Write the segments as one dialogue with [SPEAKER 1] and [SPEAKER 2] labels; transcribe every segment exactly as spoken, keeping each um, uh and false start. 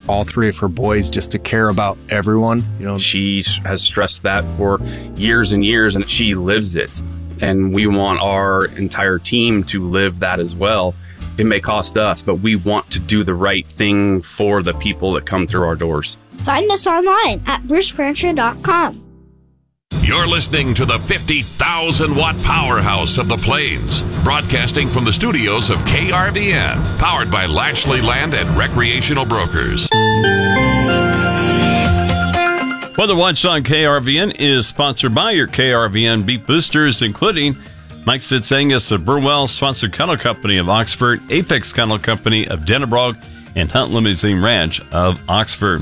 [SPEAKER 1] all three of her boys just to care about everyone. You know,
[SPEAKER 2] she has stressed that for years and years, and she lives it. And we want our entire team to live that as well. It may cost us, but we want to do the right thing for the people that come through our doors.
[SPEAKER 3] Find us online at bruce brancher dot com.
[SPEAKER 4] You're listening to the fifty thousand watt powerhouse of the Plains, broadcasting from the studios of K R V N, powered by Lashley Land and Recreational Brokers.
[SPEAKER 5] Weather Watch on K R V N is sponsored by your K R V N beef boosters, including Mike Sitsangus of Burwell, Sponsored Kennel Company of Oxford, Apex Kennel Company of Dennebrog, and Hunt Limousine Ranch of Oxford.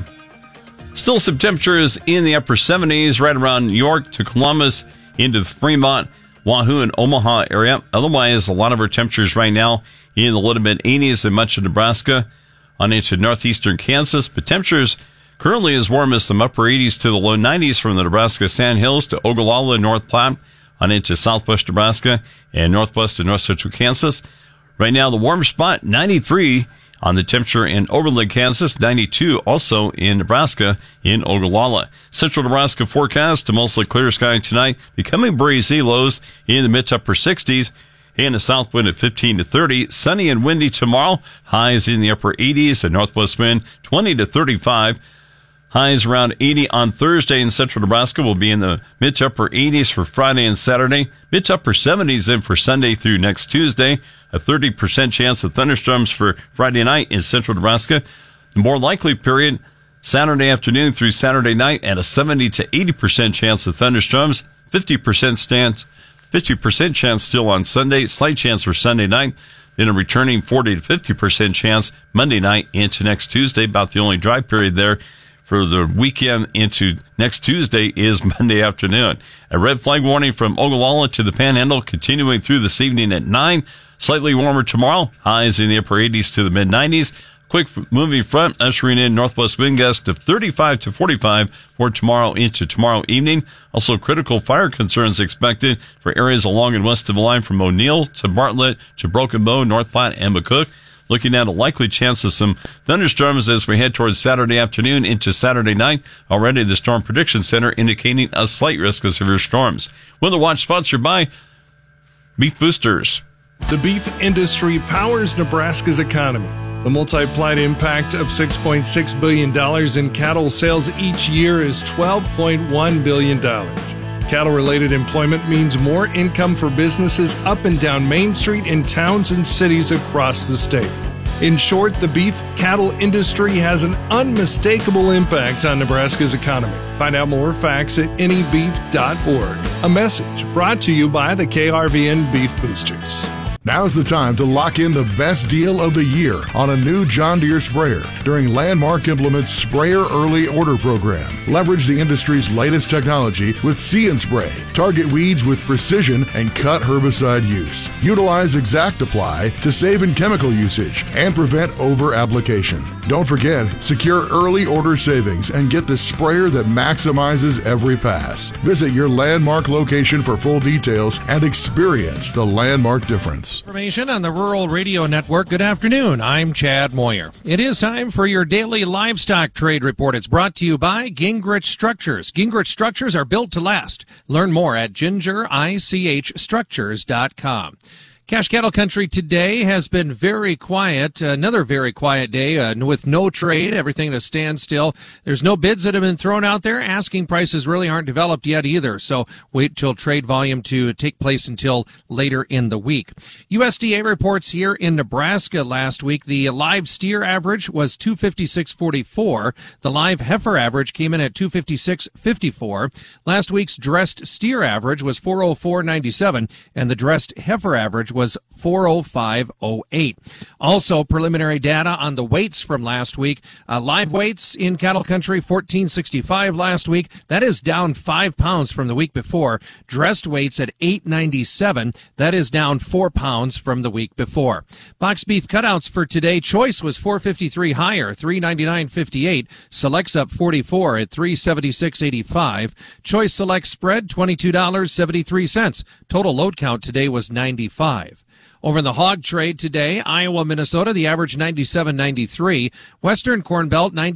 [SPEAKER 5] Still some temperatures in the upper seventies right around New York to Columbus into the Fremont, Wahoo, and Omaha area. Otherwise, a lot of our temperatures right now in the low to mid eighties in much of Nebraska on into northeastern Kansas. But temperatures currently as warm as some upper eighties to the low nineties from the Nebraska Sandhills to Ogallala, North Platte, on into southwest Nebraska and northwest and north central Kansas. Right now, the warm spot, ninety-three on the temperature in Overland, Kansas, ninety-two also in Nebraska in Ogallala. Central Nebraska forecast to mostly clear sky tonight, becoming breezy, lows in the mid to upper sixties, and a south wind at fifteen to thirty. Sunny and windy tomorrow, highs in the upper eighties, and northwest wind twenty to thirty-five. Highs around eighty on Thursday in central Nebraska will be in the mid to upper eighties for Friday and Saturday. Mid to upper seventies in for Sunday through next Tuesday. A thirty percent chance of thunderstorms for Friday night in central Nebraska. The more likely period, Saturday afternoon through Saturday night, and a seventy to eighty percent chance of thunderstorms. fifty percent chance, fifty percent chance still on Sunday. Slight chance for Sunday night. Then a returning forty to fifty percent chance Monday night into next Tuesday. About the only dry period there for the weekend into next Tuesday is Monday afternoon. A red flag warning from Ogallala to the Panhandle continuing through this evening at nine. Slightly warmer tomorrow. Highs in the upper eighties to the mid nineties. Quick moving front ushering in northwest wind gusts of thirty-five to forty-five for tomorrow into tomorrow evening. Also critical fire concerns expected for areas along and west of the line from O'Neill to Bartlett to Broken Bow, North Platte, and McCook. Looking at a likely chance of some thunderstorms as we head towards Saturday afternoon into Saturday night. Already the Storm Prediction Center indicating a slight risk of severe storms. Weather Watch sponsored by Beef Boosters.
[SPEAKER 6] The beef industry powers Nebraska's economy. The multiplied impact of six point six billion dollars in cattle sales each year is twelve point one billion dollars. Cattle-related employment means more income for businesses up and down Main Street in towns and cities across the state. In short, the beef cattle industry has an unmistakable impact on Nebraska's economy. Find out more facts at any beef dot org. A message brought to you by the K R V N Beef Boosters.
[SPEAKER 7] Now's the time to lock in the best deal of the year on a new John Deere sprayer during Landmark Implement's Sprayer Early Order Program. Leverage the industry's latest technology with See and Spray. Target weeds with precision and cut herbicide use. Utilize Exact Apply to save in chemical usage and prevent over-application. Don't forget, secure early order savings and get the sprayer that maximizes every pass. Visit your Landmark location for full details and experience the Landmark difference.
[SPEAKER 8] Information on the Rural Radio Network. Good afternoon. I'm Chad Moyer. It is time for your daily livestock trade report. It's brought to you by Gingrich Structures. Gingrich Structures are built to last. Learn more at ginger ich structures dot com. Cash cattle country today has been very quiet. Another very quiet day uh, with no trade, everything at a standstill. There's no bids that have been thrown out there. Asking prices really aren't developed yet either. So wait till trade volume to take place until later in the week. U S D A reports here in Nebraska last week. The live steer average was two fifty-six forty-four. The live heifer average came in at two fifty-six fifty-four. Last week's dressed steer average was four oh four ninety-seven, and the dressed heifer average was four oh five oh eight. Also, preliminary data on the weights from last week. Uh, live weights in cattle country, fourteen sixty-five last week. That is down five pounds from the week before. Dressed weights at eight ninety-seven. That is down four pounds from the week before. Box beef cutouts for today. Choice was four fifty-three higher, three ninety-nine fifty-eight. Select's up forty-four at three seventy-six eighty-five. Choice Select spread, twenty-two seventy-three. Total load count today was ninety-five. Over in the hog trade today, Iowa, Minnesota, the average ninety-seven ninety-three. Western Corn Belt, ninety